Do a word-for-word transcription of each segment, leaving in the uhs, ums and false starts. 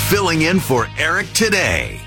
Filling in for Eric today,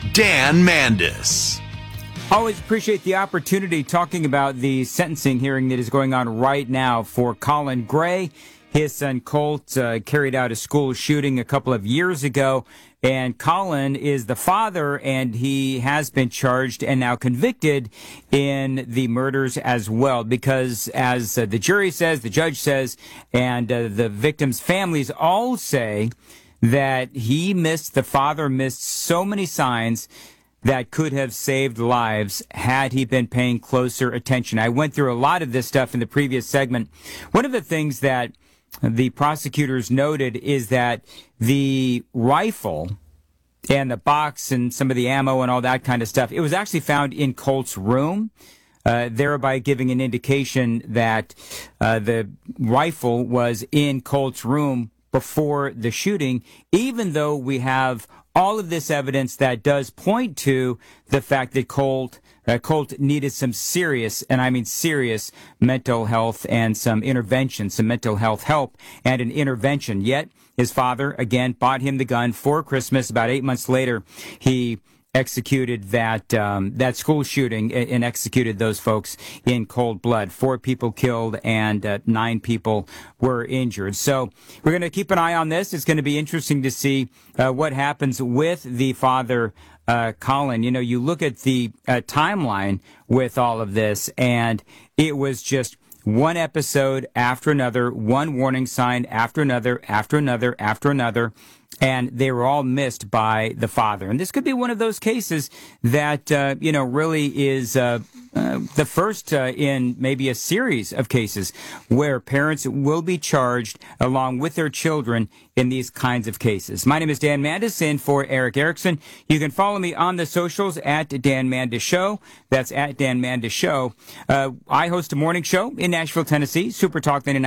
Dan Mandis. Always appreciate the opportunity talking about the sentencing hearing that is going on right now for Colin Gray. His son Colt uh, carried out a school shooting a couple of years ago, and Colin is the father, and he has been charged and now convicted in the murders as well, because as uh, the jury says, the judge says, and uh, the victims' families all say that he missed, the father missed so many signs that could have saved lives had he been paying closer attention. I went through a lot of this stuff in the previous segment. One of the things that the prosecutors noted is that the rifle and the box and some of the ammo and all that kind of stuff, it was actually found in Colt's room, uh, thereby giving an indication that uh, the rifle was in Colt's room before the shooting, even though we have all of this evidence that does point to the fact that Colt uh, Colt needed some serious, and I mean serious, mental health and some intervention, some mental health help and an intervention. Yet his father, again, bought him the gun for Christmas. About eight months later, he executed that um, that school shooting and, and executed those folks in cold blood. Four people killed and uh, nine people were injured. So we're going to keep an eye on this. It's going to be interesting to see uh, what happens with the father, uh, Colin. You know, you look at the uh, timeline with all of this, and it was just one episode after another, one warning sign after another, after another, after another. And they were all missed by the father. And this could be one of those cases that, uh, you know, really is uh, uh, the first uh, in maybe a series of cases where parents will be charged along with their children in these kinds of cases. My name is Dan Mandis, in for Eric Erickson. You can follow me on the socials at Dan Mandis Show. That's at Dan Mandis Show. Uh, I host a morning show in Nashville, Tennessee, Super Talk ninety-nine.